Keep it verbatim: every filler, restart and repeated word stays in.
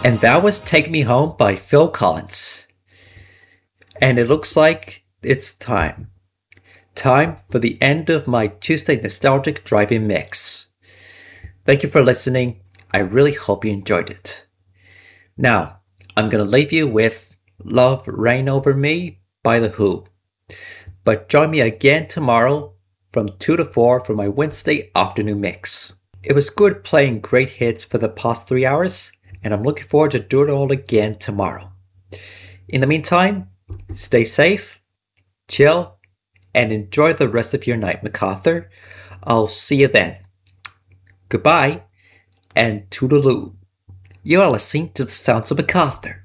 And that was Take Me Home by Phil Collins. And it looks like it's time. Time for the end of my Tuesday Nostalgic Drive-In Mix. Thank you for listening. I really hope you enjoyed it. Now, I'm going to leave you with Love Reign Over Me by The Who. But join me again tomorrow from two to four for my Wednesday afternoon mix. It was good playing great hits for the past three hours, and I'm looking forward to doing it all again tomorrow. In the meantime, stay safe, chill, and enjoy the rest of your night, MacArthur. I'll see you then. Goodbye, and toodaloo. You are listening to the sounds of MacArthur.